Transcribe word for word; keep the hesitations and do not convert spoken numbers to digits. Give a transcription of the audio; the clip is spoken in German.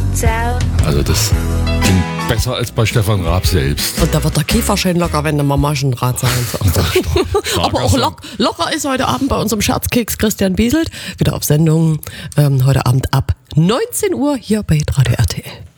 Also das klingt besser als bei Stefan Raab selbst. Und da wird der Kiefer schön locker, wenn der Mama schon Draht sagen sagt. Aber auch lock, locker ist heute Abend bei unserem Scherzkeks Christian Bieselt wieder auf Sendung. Ähm, heute Abend ab neunzehn Uhr hier bei Radio R T L.